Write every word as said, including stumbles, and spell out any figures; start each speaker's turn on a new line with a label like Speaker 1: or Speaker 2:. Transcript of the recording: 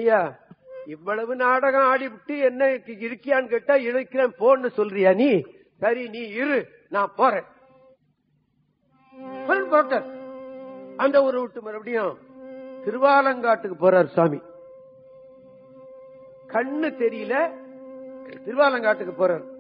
Speaker 1: ஏய்யா இவ்வளவு நாடகம் ஆடிவிட்டு என்ன இருக்கியான்னு கேட்டா இழைக்கிறேன் போன்னு சொல்றியா நீ? சரி நீ இரு, நான் போறேன். அந்த ஊரை விட்டு மறுபடியும் திருவாலங்காட்டுக்கு போறார் சுவாமி. கண்ணு தெரியல, திருவாலங்காட்டுக்கு போறார்.